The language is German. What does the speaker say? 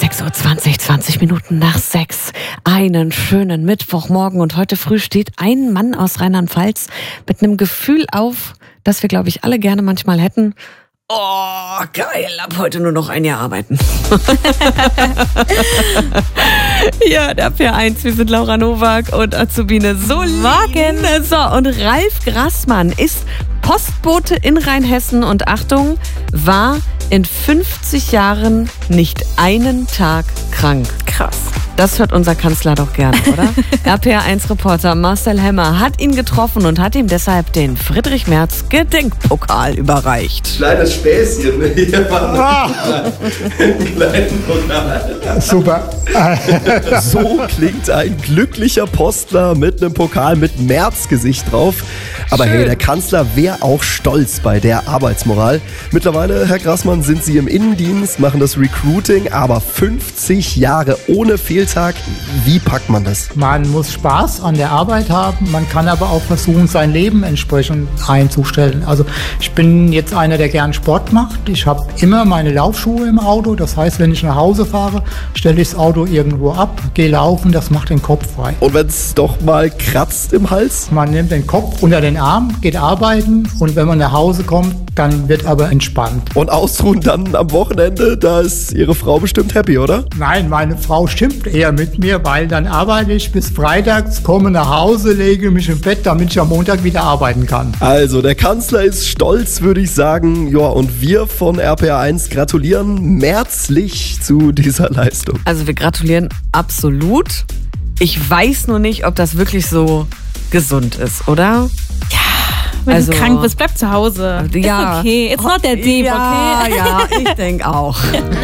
6:20 Uhr, 20 Minuten nach 6. Einen schönen Mittwochmorgen und heute früh steht ein Mann aus Rheinland-Pfalz mit einem Gefühl auf, das wir, glaube ich, alle gerne manchmal hätten. Oh, geil, ab heute nur noch ein Jahr arbeiten. Ja, der P1, wir sind Laura Nowak und Azubine Solin. Morgen. So, und Ralf Grassmann ist Postbote in Rheinhessen und Achtung, war in 50 Jahren nicht einen Tag krank. Krass. Das hört unser Kanzler doch gerne, oder? RPA1-Reporter Marcel Hemmer hat ihn getroffen und hat ihm deshalb den Friedrich-Merz-Gedenkpokal überreicht. Kleines Späßchen hier war einen kleinen Pokal. Super. So klingt ein glücklicher Postler mit einem Pokal mit Merz-Gesicht drauf. Aber Schön. hey, der Kanzler wäre auch stolz bei der Arbeitsmoral. Mittlerweile, Herr Grassmann, sind Sie im Innendienst, machen das Recruiting, aber 50 Jahre ohne Fehltag. Wie packt man das? Man muss Spaß an der Arbeit haben, man kann aber auch versuchen, sein Leben entsprechend einzustellen. Also ich bin jetzt einer, der gern Sport macht. Ich habe immer meine Laufschuhe im Auto. Das heißt, wenn ich nach Hause fahre, stelle ich das Auto irgendwo ab, gehe laufen, das macht den Kopf frei. Und wenn es doch mal kratzt im Hals? Man nimmt den Kopf unter den Arm, geht arbeiten und wenn man nach Hause kommt, dann wird aber entspannt. Und ausruhen dann am Wochenende, da ist Ihre Frau bestimmt happy, oder? Nein, meine Frau schimpft eher mit mir, weil dann arbeite ich bis freitags, komme nach Hause, lege mich im Bett, damit ich am Montag wieder arbeiten kann. Also, der Kanzler ist stolz, würde ich sagen. Ja, und wir von RPA1 gratulieren merzlich zu dieser Leistung. Also wir gratulieren absolut. Ich weiß nur nicht, ob das wirklich so gesund ist, oder? Wenn Also- du krank bist, bleib zu Hause. Ja. Ist okay. It's not that deep, Ja, okay? ja, ich denke auch.